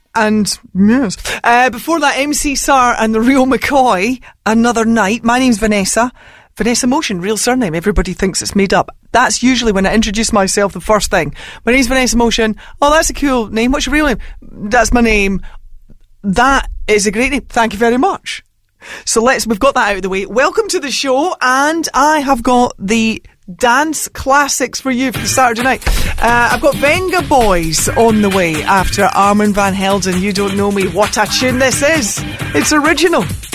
And yes. Before that, MC Sar and the Real McCoy, Another Night. My name's Vanessa. Vanessa Motion, real surname. Everybody thinks it's made up. That's usually when I introduce myself the first thing. My name's Vanessa Motion. Oh, that's a cool name. What's your real name? That's my name. That is a great name. Thank you very much. So we've got that out of the way. Welcome to the show, and I have got the dance classics for you for the Saturday night. I've got Venga Boys on the way after Armand van Helden, You Don't Know Me. What a tune this is. It's original.